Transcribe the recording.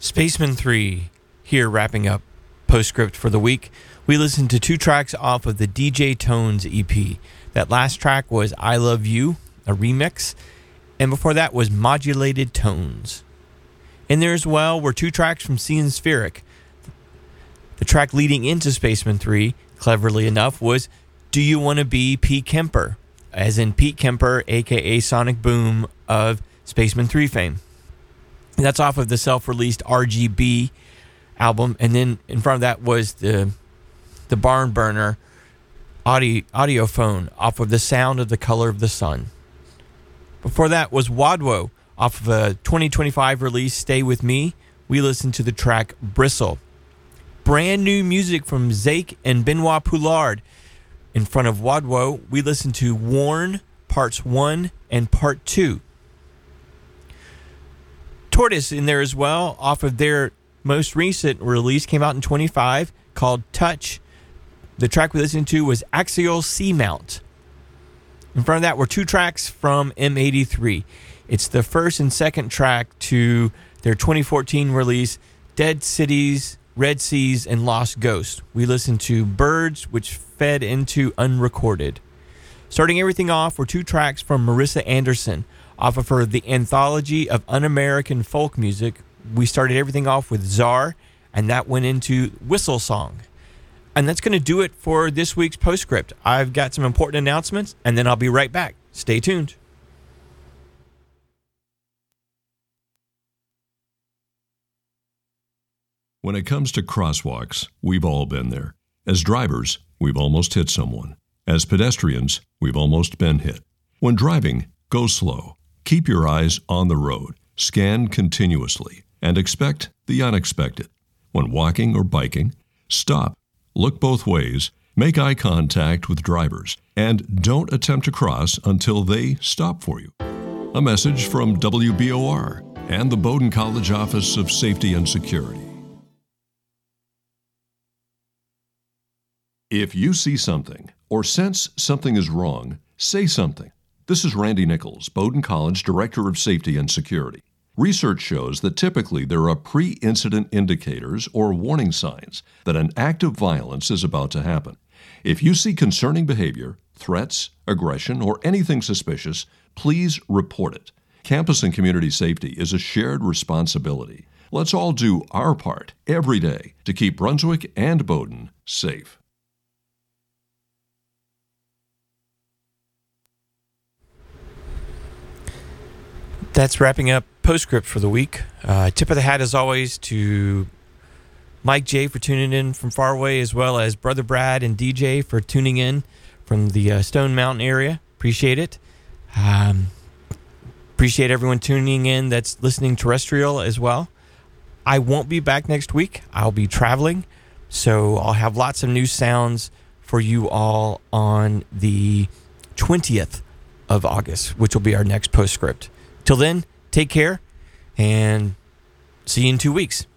Spaceman 3, here wrapping up Postscript for the week. We listened to 2 tracks off of the DJ Tones EP. That last track was I Love You, a remix, and before that was Modulated Tones. In there as well were 2 tracks from Sea and Spheric. The track leading into Spaceman 3, cleverly enough, was Do You Want to Be Pete Kemper, as in Pete Kemper, aka Sonic Boom of Spaceman 3 fame. And that's off of the self-released RGB album, and then in front of that was the Barn Burner audiophone off of The Sound of the Color of the Sun. Before that was Wadwo off of a 2025 release, Stay With Me. We listened to the track Bristle. Brand new music from Zake and Benoit Poulard. In front of Wadwo, we listened to Worn Parts 1 and Part 2. Tortoise in there as well, off of their most recent release, came out in 25, called Touch. The track we listened to was Axial Seamount. In front of that were 2 tracks from M83. It's the first and second track to their 2014 release, Dead Cities, Red Seas, and Lost Ghosts. We listened to Birds, which fed into Unrecorded. Starting everything off were 2 tracks from Marissa Anderson, off of her The Anthology of Un-American Folk Music. We started everything off with Czar, and that went into Whistle Song. And that's going to do it for this week's Postscript. I've got some important announcements, and then I'll be right back. Stay tuned. When it comes to crosswalks, we've all been there. As drivers, we've almost hit someone. As pedestrians, we've almost been hit. When driving, go slow. Keep your eyes on the road. Scan continuously and expect the unexpected. When walking or biking, stop, look both ways, make eye contact with drivers, and don't attempt to cross until they stop for you. A message from WBOR and the Bowdoin College Office of Safety and Security. If you see something or sense something is wrong, say something. This is Randy Nichols, Bowdoin College Director of Safety and Security. Research shows that typically there are pre-incident indicators or warning signs that an act of violence is about to happen. If you see concerning behavior, threats, aggression, or anything suspicious, please report it. Campus and community safety is a shared responsibility. Let's all do our part every day to keep Brunswick and Bowdoin safe. That's wrapping up Postscript for the week. Tip of the hat, as always, to Mike J for tuning in from far away, as well as Brother Brad and DJ for tuning in from the Stone Mountain area. Appreciate it. Appreciate everyone tuning in that's listening terrestrial as well. I won't be back next week. I'll be traveling, so I'll have lots of new sounds for you all on the 20th of August, which will be our next Postscript. Till then, take care, and see you in 2 weeks.